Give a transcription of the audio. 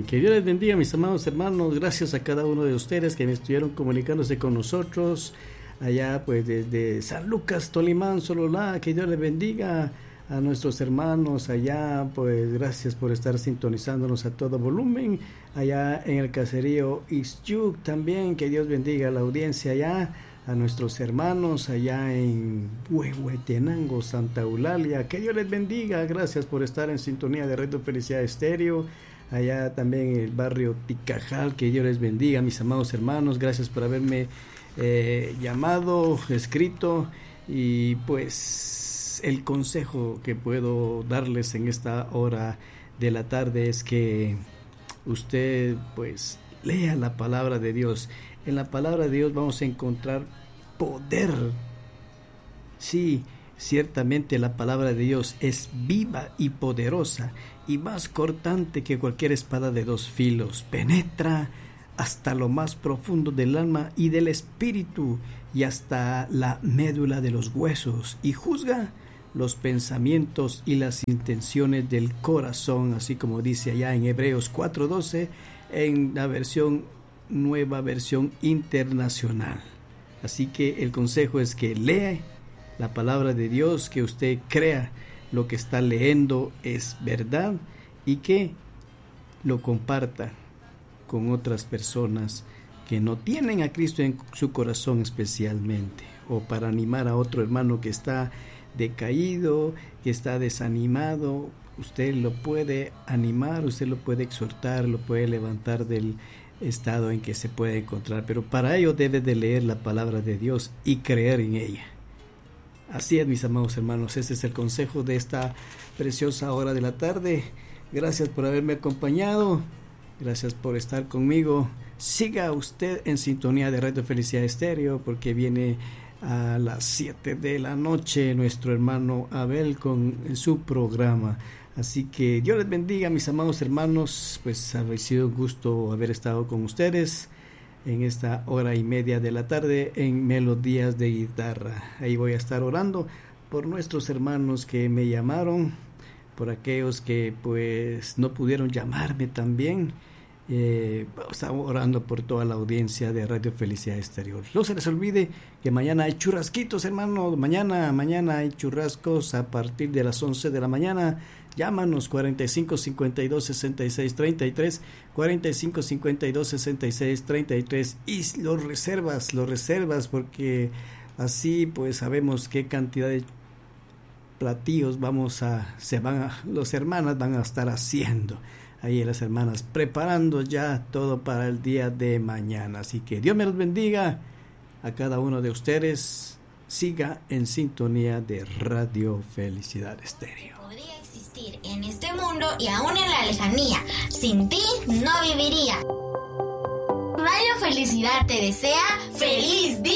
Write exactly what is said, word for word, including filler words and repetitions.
Que Dios les bendiga, mis amados hermanos. Gracias a cada uno de ustedes que me estuvieron comunicándose con nosotros allá pues desde San Lucas, Tolimán, Sololá. Que Dios les bendiga a nuestros hermanos allá, pues gracias por estar sintonizándonos a todo volumen allá en el caserío Ixchuc también. Que Dios bendiga a la audiencia allá, a nuestros hermanos allá en Huehuetenango, Santa Eulalia. Que Dios les bendiga, gracias por estar en sintonía de Radio Felicidad Estéreo allá también en el barrio Ticajal. Que Dios les bendiga, mis amados hermanos. Gracias por haberme eh, llamado, escrito, y pues el consejo que puedo darles en esta hora de la tarde es que usted pues lea la palabra de Dios. En la palabra de Dios vamos a encontrar poder. Sí, ciertamente la palabra de Dios es viva y poderosa y más cortante que cualquier espada de dos filos. Penetra hasta lo más profundo del alma y del espíritu y hasta la médula de los huesos, y juzga los pensamientos y las intenciones del corazón, así como dice allá en Hebreos cuatro doce en la versión Nueva Versión Internacional. Así que el consejo es que lea la palabra de Dios, que usted crea lo que está leyendo es verdad y que lo comparta con otras personas que no tienen a Cristo en su corazón especialmente, o para animar a otro hermano que está decaído, que está desanimado. Usted lo puede animar, usted lo puede exhortar, lo puede levantar del estado en que se puede encontrar, pero para ello debe de leer la palabra de Dios y creer en ella. Así es, mis amados hermanos, ese es el consejo de esta preciosa hora de la tarde. Gracias por haberme acompañado, gracias por estar conmigo. Siga usted en sintonía de Radio Felicidad Estéreo, porque viene a las siete de la noche nuestro hermano Abel con su programa. Así que Dios les bendiga, mis amados hermanos. Pues ha sido un gusto haber estado con ustedes en esta hora y media de la tarde en Melodías de Guitarra. Ahí voy a estar orando por nuestros hermanos que me llamaron, por aquellos que pues no pudieron llamarme también. Eh, estamos orando por toda la audiencia de Radio Felicidad Exterior. No se les olvide que mañana hay churrasquitos, hermanos. Mañana, mañana hay churrascos a partir de las once de la mañana. Llámanos cuarenta y cinco cincuenta y dos sesenta y seis treinta y tres, cuarenta y cinco cincuenta y dos sesenta y seis treinta y tres, y los reservas, los reservas, porque así pues sabemos qué cantidad de platillos vamos a, se van a, los hermanas van a estar haciendo. Ahí las hermanas preparando ya todo para el día de mañana. Así que Dios me los bendiga a cada uno de ustedes. Siga en sintonía de Radio Felicidad Estéreo. Podría existir en este mundo y aún en la lejanía. Sin ti no viviría. Radio Felicidad te desea feliz día.